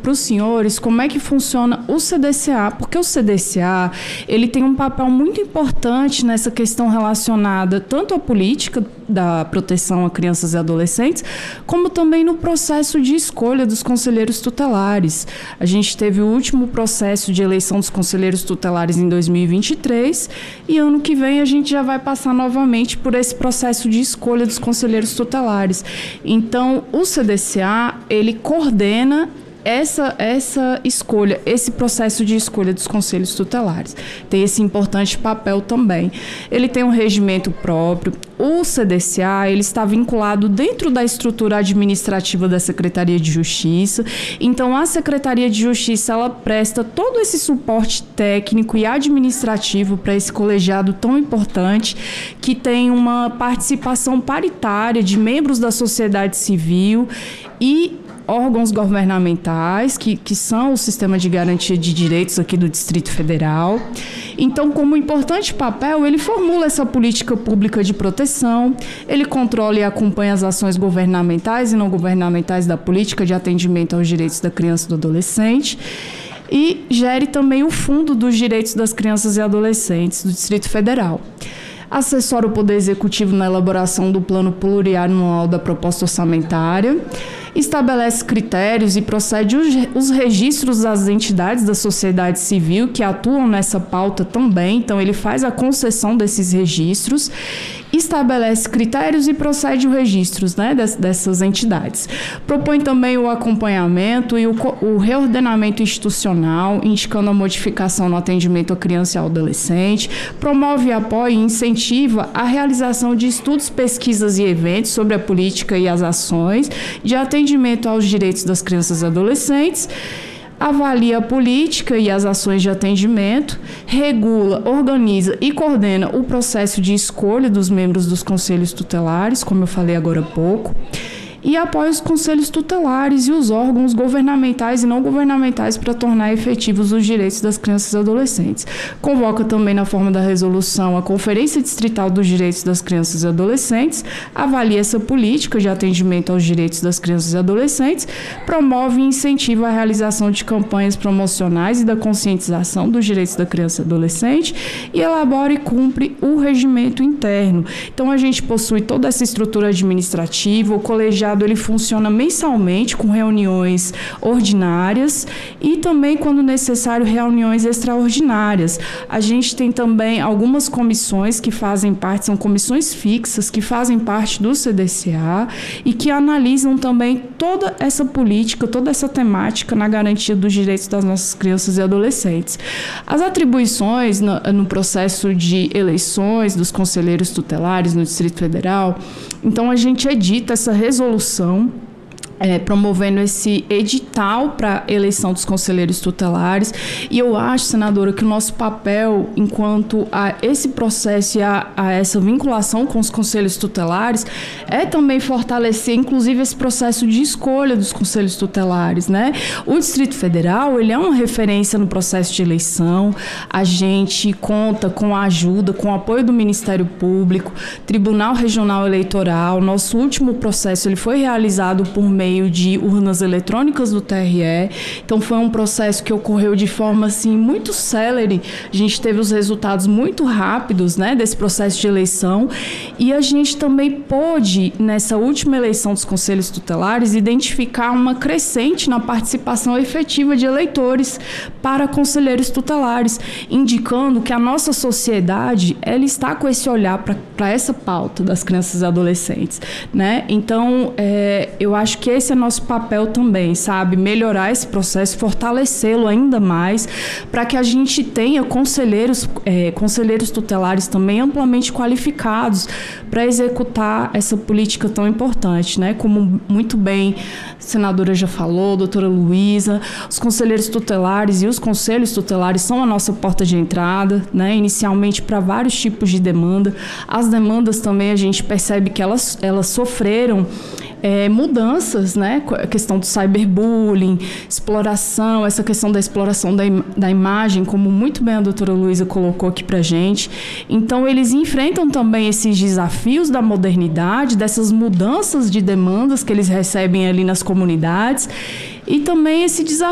para os senhores como é que funciona o CDCA, porque o CDCA ele tem um papel muito importante nessa questão relacionada tanto à política da proteção a crianças e adolescentes, como também no processo de escolha dos conselheiros tutelares. A gente teve o último processo de eleição dos conselheiros tutelares em 2023 e ano que vem a gente já vai passar novamente por esse processo de escolha dos conselheiros tutelares. Então, o CDCA, ele coordena essa escolha, esse processo de escolha dos conselhos tutelares. Tem esse importante papel também. Ele tem um regimento próprio. O CDCA, ele está vinculado dentro da estrutura administrativa da Secretaria de Justiça. Então, a Secretaria de Justiça, ela presta todo esse suporte técnico e administrativo para esse colegiado tão importante, que tem uma participação paritária de membros da sociedade civil e órgãos governamentais, que são o Sistema de Garantia de Direitos aqui do Distrito Federal. Então, como importante papel, ele formula essa política pública de proteção, ele controla e acompanha as ações governamentais e não governamentais da política de atendimento aos direitos da criança e do adolescente, e gere também o Fundo dos Direitos das Crianças e Adolescentes do Distrito Federal. Assessora o Poder Executivo na elaboração do Plano Plurianual da Proposta Orçamentária, estabelece critérios e procede os registros das entidades da sociedade civil que atuam nessa pauta também. Então, ele faz a concessão desses registros, estabelece critérios e procede os registros, né, dessas entidades. Propõe também o acompanhamento e o reordenamento institucional, indicando a modificação no atendimento à criança e ao adolescente, promove, apoia e incentiva a realização de estudos, pesquisas e eventos sobre a política e as ações de atendimento aos direitos das crianças e adolescentes, avalia a política e as ações de atendimento, regula, organiza e coordena o processo de escolha dos membros dos conselhos tutelares, como eu falei agora há pouco, e apoia os conselhos tutelares e os órgãos governamentais e não governamentais para tornar efetivos os direitos das crianças e adolescentes. Convoca também, na forma da resolução, a Conferência Distrital dos Direitos das Crianças e Adolescentes, avalia essa política de atendimento aos direitos das crianças e adolescentes, promove e incentiva a realização de campanhas promocionais e da conscientização dos direitos da criança e adolescente e elabora e cumpre o regimento interno. Então, a gente possui toda essa estrutura administrativa, o colegiado ele funciona mensalmente com reuniões ordinárias e também, quando necessário, reuniões extraordinárias. A gente tem também algumas comissões que fazem parte, são comissões fixas que fazem parte do CDCA e que analisam também toda essa política, toda essa temática na garantia dos direitos das nossas crianças e adolescentes. As atribuições no processo de eleições dos conselheiros tutelares no Distrito Federal, então a gente edita essa resolução promovendo esse edital para eleição dos conselheiros tutelares. E eu acho, senadora, que o nosso papel, enquanto a esse processo e a essa vinculação com os conselhos tutelares, é também fortalecer, inclusive, esse processo de escolha dos conselhos tutelares, né? O Distrito Federal, ele é uma referência no processo de eleição. A gente conta com a ajuda, com o apoio do Ministério Público, Tribunal Regional Eleitoral. Nosso último processo ele foi realizado por meio de urnas eletrônicas do TRE. Então, foi um processo que ocorreu de forma, assim, muito célere. A gente teve os resultados muito rápidos, né, desse processo de eleição. E a gente também pôde, nessa última eleição dos conselhos tutelares, identificar uma crescente na participação efetiva de eleitores para conselheiros tutelares, indicando que a nossa sociedade, ela está com esse olhar para essa pauta das crianças e adolescentes, né? Então, eu acho que esse é nosso papel também, sabe? Melhorar esse processo, fortalecê-lo ainda mais, para que a gente tenha conselheiros tutelares também amplamente qualificados para executar essa política tão importante, né? Como muito bem a senadora já falou, a doutora Luísa, os conselheiros tutelares e os conselhos tutelares são a nossa porta de entrada, né? Inicialmente para vários tipos de demanda. As demandas também a gente percebe que elas sofreram mudanças, né? A questão do cyberbullying, exploração, essa questão da exploração da imagem, como muito bem a doutora Luísa colocou aqui para a gente. Então, eles enfrentam também esses desafios da modernidade, dessas mudanças de demandas que eles recebem ali nas comunidades, e também esse desafio